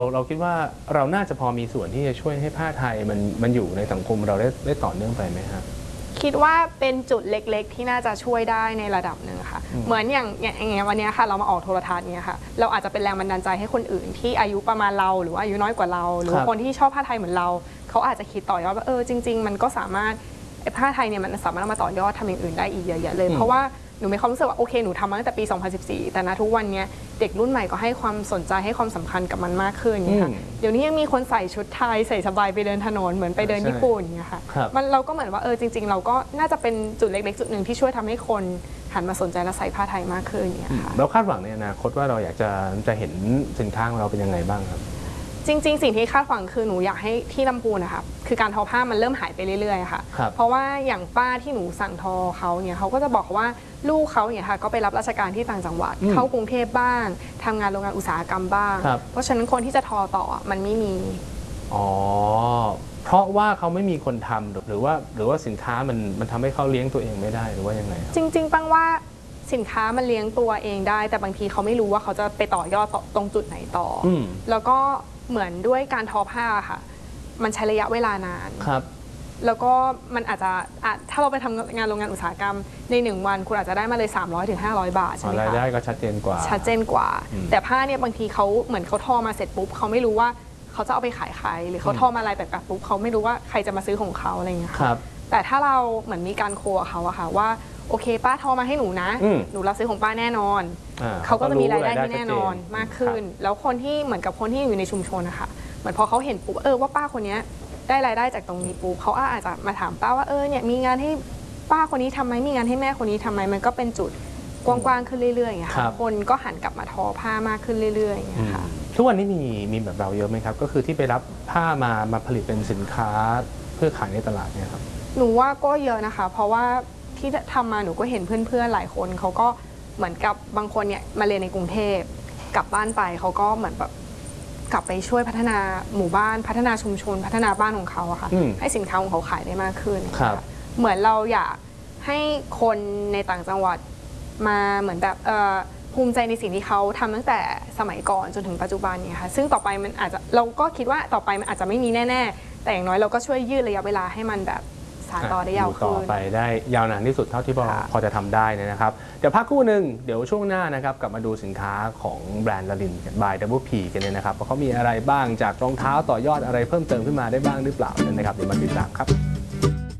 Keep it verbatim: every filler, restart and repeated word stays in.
เราคิดว่าเราน่าจะพอมีส่วนที่จะช่วยให้ผ้าไทยมันมันอยู่ในสังคมเราได้ได้ต่อเนื่องไปไหมครับคิดว่าเป็นจุดเล็กๆที่น่าจะช่วยได้ในระดับหนึ่งค่ะเหมือนอย่างอย่างเงี้ยวันนี้ค่ะเรามาออกโทรทัศน์เนี้ยค่ะเราอาจจะเป็นแรงบันดาลใจให้คนอื่นที่อายุประมาณเราหรือว่าอายุน้อยกว่าเราหรือคนที่ชอบผ้าไทยเหมือนเราเขาอาจจะคิดต่อยอดว่าเออจริงๆมันก็สามารถผ้าไทยเนี่ยมันสามารถมาต่อยอดทำอย่างอื่นได้อีกเยอะๆเลยเพราะว่าหนูมีความรู้สึกว่าโอเคหนูทำมาตั้งแต่ปีสองพันสิบสี่แต่ณทุกวันนี้เด็กรุ่นใหม่ก็ให้ความสนใจให้ความสำคัญกับมันมากขึ้นเนี่ยค่ะเดี๋ยวนี้ยังมีคนใส่ชุดไทยใส่สบายไปเดินถนนเหมือนไปเดินญี่ปุ่นเนี่ยค่ะมันเราก็เหมือนว่าเออจริงๆเราก็น่าจะเป็นจุดเล็กๆจุดหนึ่งที่ช่วยทำให้คนหันมาสนใจและใส่ผ้าไทยมากขึ้นเนี่ยค่ะเราคาดหวังในอนาคตว่าเราอยากจะจะเห็นสินค้าของเราเป็นยังไงบ้างครับจริงๆสิ่งที่คาดหวังคือหนูอยากให้ที่ลำพูนนะคะคือการทอผ้ามันเริ่มหายไปเรื่อยๆค่ะเพราะว่าอย่างป้าที่หนูสั่งทอเขาเนี่ยเขาก็จะบอกว่าลูกเขาเนี่ยค่ะก็ไปรับราชการที่ต่างจังหวัดเข้ากรุงเทพบ้างทำงานโรงงานอุตสาหกรรมบ้างเพราะฉะนั้นคนที่จะทอต่อมันไม่มีอ๋อเพราะว่าเขาไม่มีคนทำหรือว่าหรือว่าสินค้ามันมันทำให้เขาเลี้ยงตัวเองไม่ได้หรือว่ายังไงจริงๆปังว่าสินค้ามันเลี้ยงตัวเองได้แต่บางทีเขาไม่รู้ว่าเขาจะไปต่อยอดตรงจุดไหนต่อแล้วก็เหมือนด้วยการทอผ้าค่ะมันใช้ระยะเวลานานครับแล้วก็มันอาจจะถ้าเราไปทำงานโรงงานอุตสาหกรรมในหนึ่งวันคุณอาจจะได้มาเลยสามร้อยถึงห้าร้อยบาทใช่ไหมคะรายได้ก็ชัดเจนกว่าชัดเจนกว่าแต่ผ้าเนี่ยบางทีเขาเหมือนเขาทอมาเสร็จปุ๊บเขาไม่รู้ว่าเขาจะเอาไปขายใครหรือเขาทอมาลายแบบแบบปุ๊บเขาไม่รู้ว่าใครจะมาซื้อของเขาอะไรอย่างเงี้ยค่ะแต่ถ้าเราเหมือนมีการโคกับเขาอะค่ะว่าโอเคป้าทอมาให้หนูนะหนูรับซื้อของป้าแน่นอนเขาก็จะมีรายได้ที่แน่นอนมากขึ้นแล้วคนที่เหมือนกับคนที่อยู่ในชุมชนนะคะเหมือนพอเขาเห็นปุ๊บเออว่าป้าคนนี้ได้รายได้จากตรงนี้ปุ๊บเขาอาจจะมาถามป้าว่าเออเนี่ยมีงานให้ป้าคนนี้ทำไหมมีงานให้แม่คนนี้ทำไหมมันก็เป็นจุดกว้างๆขึ้นเรื่อยๆอย่างเงี้ยค่ะคนก็หันกลับมาทอผ้ามากขึ้นเรื่อยๆอย่างเงี้ยค่ะทุกวันนี้มีมีแบบเราเยอะไหมครับก็คือที่ไปรับผ้ามามาผลิตเป็นสินค้าเพื่อขายในตลาดเนี่ยครับหนูว่าก็เยอะนะคะเพราะว่าที่ทำมาหนูก็เห็นเพื่อนๆหลายคนเขาก็เหมือนกับบางคนเนี่ยมาเรียนในกรุงเทพกลับบ้านไปเขาก็เหมือนแบบกลับไปช่วยพัฒนาหมู่บ้านพัฒนาชุมชนพัฒนาบ้านของเขาอะค่ะให้สินค้าของเขาขายได้มากขึ้นเหมือนเราอยากให้คนในต่างจังหวัดมาเหมือนแบบภูมิใจในสิ่งที่เขาทำตั้งแต่สมัยก่อนจนถึงปัจจุบันเนี่ยค่ะซึ่งต่อไปมันอาจจะเราก็คิดว่าต่อไปมันอาจจะไม่มีแน่ๆแต่อย่างน้อยเราก็ช่วยยืดระยะเวลาให้มันแบบสานต่อได้ยาวขึ้นต่อไปได้ยาวนานที่สุดเท่าที่พอจะทำได้นะครับเดี๋ยวพักครู่หนึ่งเดี๋ยวช่วงหน้านะครับกลับมาดูสินค้าของแบรนด์ลลินบายดับเบิลพีกันเลยนะครับว่าเขามีอะไรบ้างจากรองเท้าต่อยอดอะไรเพิ่มเติมขึ้นมาได้บ้างหรือเปล่านะครับเดี๋ยวมาติดตามครับ